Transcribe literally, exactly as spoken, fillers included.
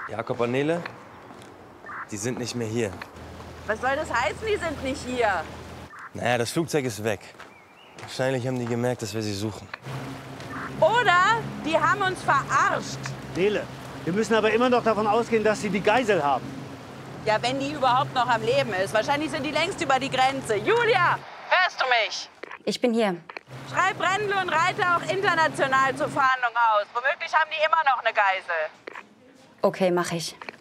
Jakob und Nele, die sind nicht mehr hier. Was soll das heißen, die sind nicht hier? Naja, das Flugzeug ist weg. Wahrscheinlich haben die gemerkt, dass wir sie suchen. Oder die haben uns verarscht. Nele, wir müssen aber immer noch davon ausgehen, dass sie die Geisel haben. Ja, wenn die überhaupt noch am Leben ist. Wahrscheinlich sind die längst über die Grenze. Julia, hörst du mich? Ich bin hier. Schreib Brendel und Reiter auch international zur Fahndung aus. Womöglich haben die immer noch eine Geisel. Okay, mach ich.